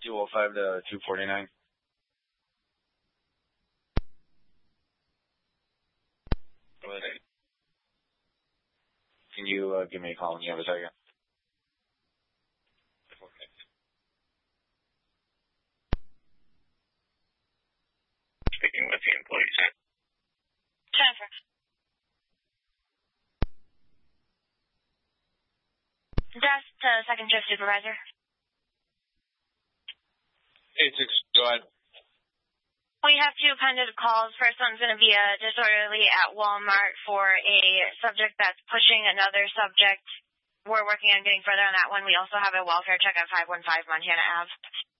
205 to 249. Can you give me a call when you have a second? Speaking with the employees. Jennifer. Desk to second shift supervisor. 86, go ahead. We have two pending calls. First one's going to be a disorderly at Walmart for a subject that's pushing another subject. We're working on getting further on that one. We also have a welfare check at 515 Montana Ave.